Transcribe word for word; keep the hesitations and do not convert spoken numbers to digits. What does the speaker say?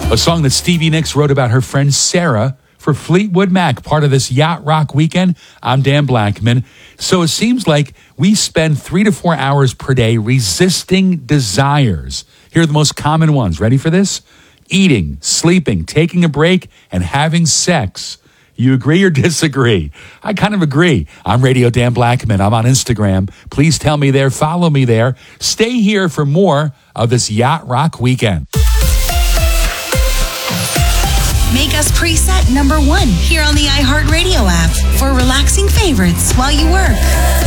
A song that Stevie Nicks wrote about her friend Sarah for Fleetwood Mac, part of this Yacht Rock weekend. I'm Dan Blackman. So it seems like we spend three to four hours per day resisting desires. Here are the most common ones. Ready for this? Eating, sleeping, taking a break, and having sex. You agree or disagree? I kind of agree. I'm Radio Dan Blackman. I'm on Instagram. Please tell me there. Follow me there. Stay here for more of this Yacht Rock weekend. Make us preset number one here on the iHeartRadio app for relaxing favorites while you work.